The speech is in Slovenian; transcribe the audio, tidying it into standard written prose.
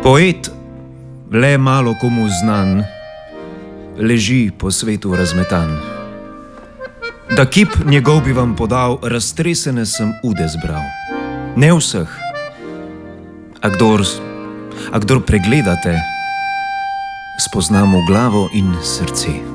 Poet, le malo komu znan, leži po svetu razmetan. Da kip njegov bi vam podal, raztresene sem ude zbral. Ne vseh, a kdor pregledate, spoznamo glavo in srce.